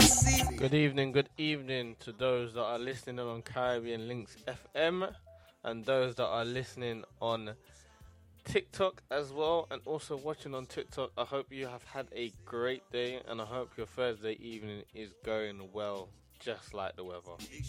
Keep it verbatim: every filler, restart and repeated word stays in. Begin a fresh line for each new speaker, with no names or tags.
Good evening, good evening to those that are listening on Caribbean Links F M and those that are listening on TikTok as well and also watching on TikTok. I hope you have had a great day and I hope your Thursday evening is going well, just like the weather.